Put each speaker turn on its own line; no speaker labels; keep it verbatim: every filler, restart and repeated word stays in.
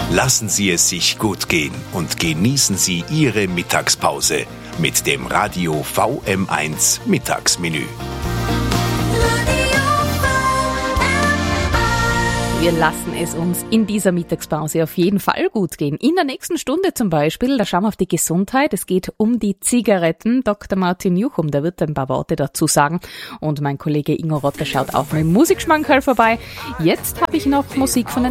Lassen Sie es sich gut gehen und genießen Sie Ihre Mittagspause mit dem Radio V M eins Mittagsmenü.
Wir lassen es uns in dieser Mittagspause auf jeden Fall gut gehen. In der nächsten Stunde zum Beispiel, da schauen wir auf die Gesundheit. Es geht um die Zigaretten. Doktor Martin Juchum, der wird ein paar Worte dazu sagen. Und mein Kollege Ingo Rotter schaut auch mit dem Musikschmankerl vorbei. Jetzt habe ich noch Musik von den